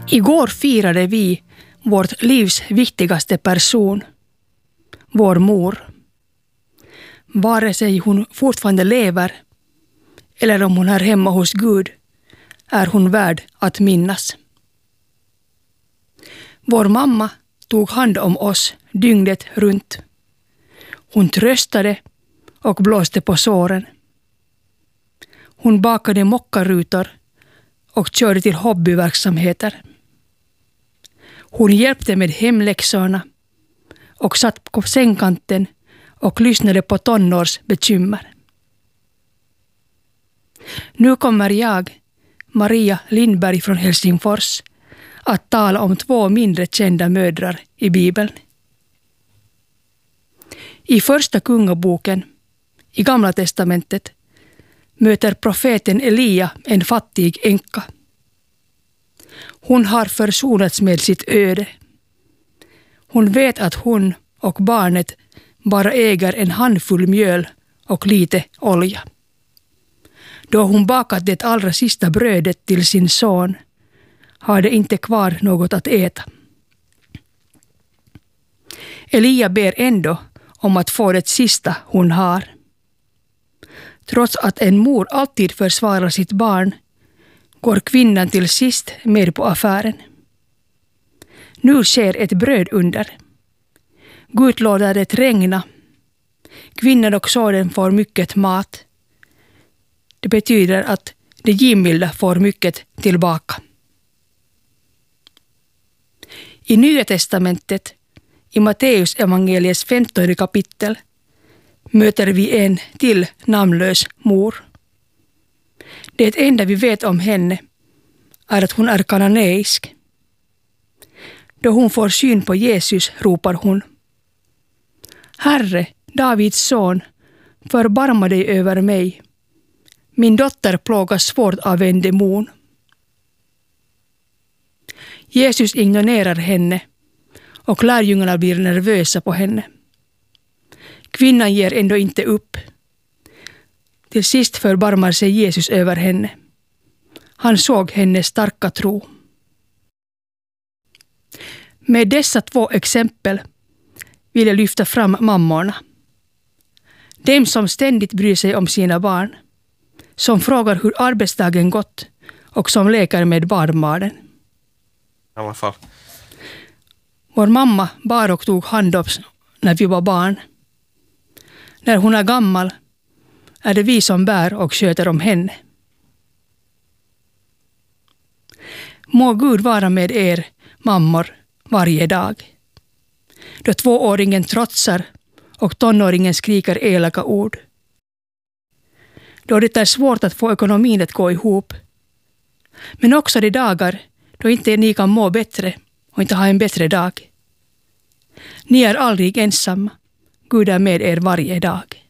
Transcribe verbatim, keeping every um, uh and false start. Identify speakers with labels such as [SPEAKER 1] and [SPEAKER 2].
[SPEAKER 1] Igår firade vi vårt livs viktigaste person, vår mor. Vare sig hon fortfarande lever eller om hon är hemma hos Gud är hon värd att minnas. Vår mamma tog hand om oss dygnet runt. Hon tröstade och blåste på såren. Hon bakade mockarutor och körde till hobbyverksamheter. Hon hjälpte med hemläxorna och satt på sängkanten och lyssnade på tonårsbekymmer. Nu kommer jag, Maria Lindberg från Helsingfors, att tala om två mindre kända mödrar i Bibeln. I första kungaboken, i Gamla testamentet, möter profeten Elia en fattig änka. Hon har försonats med sitt öde. Hon vet att hon och barnet bara äger en handfull mjöl och lite olja. Då hon bakat det allra sista brödet till sin son har det inte kvar något att äta. Elia ber ändå om att få det sista hon har. Trots att en mor alltid försvarar sitt barn går kvinnan till sist med på affären. Nu sker ett brödunder. Gud låter det regna. Kvinnan och sonen får mycket mat. Det betyder att de givmilda får mycket tillbaka. I Nya testamentet, i Matteus evangeliets femtonde kapitel, möter vi en till namnlös mor. Det enda vi vet om henne är att hon är kananeisk. Då hon får syn på Jesus ropar hon: Herre, Davids son, förbarma dig över mig. Min dotter plågas svårt av en demon. Jesus ignorerar henne och lärjungarna blir nervösa på henne. Kvinnan ger ändå inte upp. Till sist förbarmar sig Jesus över henne. Han såg hennes starka tro. Med dessa två exempel vill jag lyfta fram mammorna. De som ständigt bryr sig om sina barn, som frågar hur arbetsdagen gått och som leker med barnbarnen. I
[SPEAKER 2] alla fall.
[SPEAKER 1] Vår mamma bar och tog hand om oss när vi var barn. När hon är gammal är det vi som bär och sköter om henne. Må Gud vara med er, mammor, varje dag. Då tvååringen trotsar och tonåringen skriker elaka ord. Då det är svårt att få ekonomin att gå ihop. Men också de dagar då inte ni kan må bättre och inte ha en bättre dag. Ni är aldrig ensamma. Gud är med er varje dag.